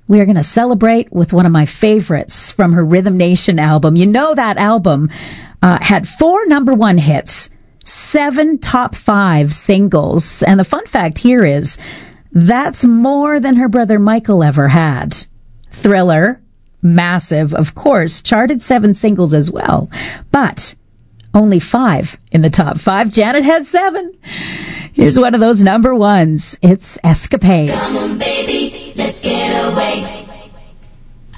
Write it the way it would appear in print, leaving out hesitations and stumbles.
we are going to celebrate with one of my favorites from her Rhythm Nation album. You know that album had 4 number 1 hits, 7 top 5 singles. And the fun fact here is that's more than her brother Michael ever had. Thriller, massive, of course, charted 7 singles as well. But only 5 in the top 5. Janet had 7. Here's one of those number 1s. It's Escapade. Come on, baby, let's get away.